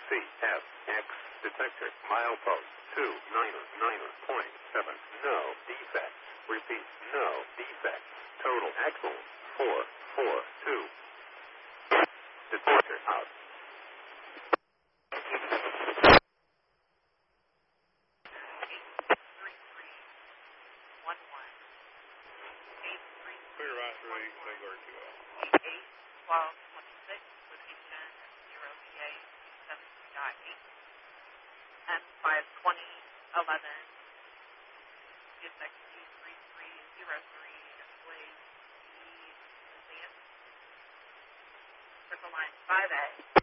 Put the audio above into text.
CFX detector milepost 299.7. No defects. Repeat, no defects. Total axle 442. Detector out. Clear Master 8, Vanguard 2L. 88-12-26, location 0VA 72.8, and 520-11, CSXT 3303, display E advanced, circle line 5A.